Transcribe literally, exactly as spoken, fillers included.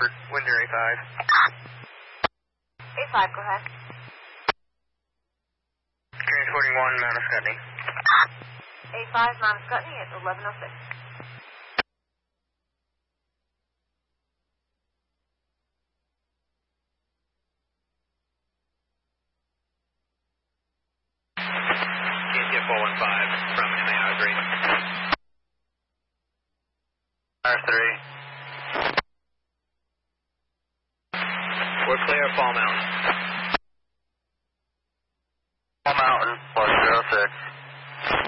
Hartford, Windsor A five. A five, go ahead. Transporting one, Mount Scottney. A five, Mount Scottney at eleven oh six. K C F four one five from M A R three. R three. We're clear, Fall Mountain.